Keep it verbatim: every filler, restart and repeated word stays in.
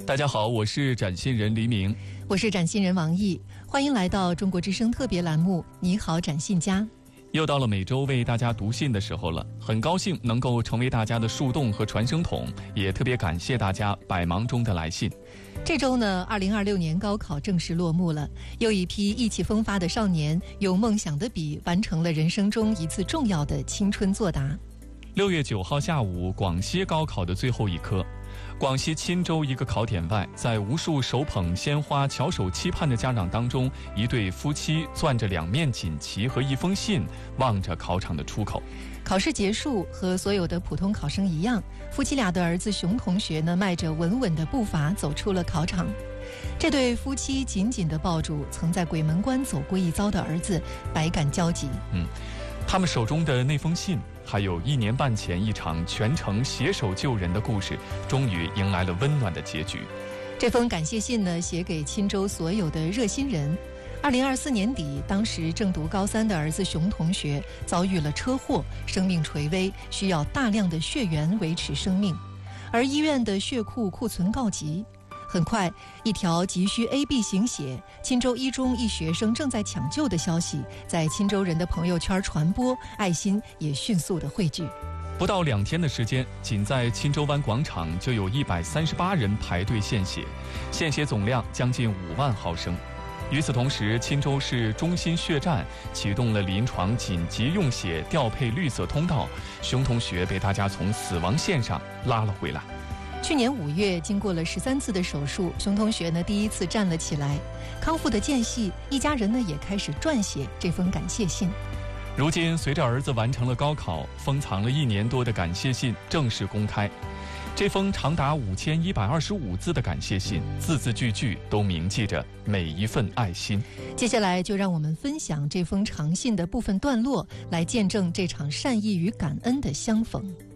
大家好，我是展信人黎明， 我是展信人王毅，欢迎来到中国之声特别栏目《你好，展信家》。 又到了每周为大家读信的时候了，很高兴能够成为大家的树洞和传声筒，也特别感谢大家百忙中的来信。 这周呢，二零二六年高考正式落幕了，又一批意气风发的少年用梦想的笔完成了人生中一次重要的青春作答。 六月九号下午，广西高考的最后一科，广西钦州一个考点外，在无数手捧鲜花、翘首期盼的家长当中，一对夫妻攥着两面锦旗和一封信，望着考场的出口。 考试结束，和所有的普通考生一样，夫妻俩的儿子熊同学呢，迈着稳稳的步伐走出了考场。这对夫妻紧紧地抱住曾在鬼门关走过一遭的儿子，百感交集。 嗯，他们手中的那封信，还有一年半前一场全城携手救人的故事，终于迎来了温暖的结局。 这封感谢信呢，写给钦州所有的热心人。二零二四年底，当时正读高三的儿子熊同学遭遇了车祸，生命垂危，需要大量的血源维持生命，而医院的血库库存告急。很快，一条急需 A B 型血，钦州一中一学生正在抢救的消息在钦州人的朋友圈传播，爱心也迅速的汇聚。 不到两天的时间，仅在钦州湾广场就有一百三十八人排队献血，献血总量将近五万毫升。与此同时，钦州市中心血站启动了临床紧急用血调配绿色通道，熊同学被大家从死亡线上拉了回来。 去年五月，经过了十三次的手术，熊同学呢第一次站了起来。康复的间隙，一家人呢也开始撰写这封感谢信。 如今，随着儿子完成了高考，封藏了一年多的感谢信正式公开。这封长达五千一百二十五字的感谢信，字字句句都铭记着每一份爱心。 接下来，就让我们分享这封长信的部分段落，来见证这场善意与感恩的相逢。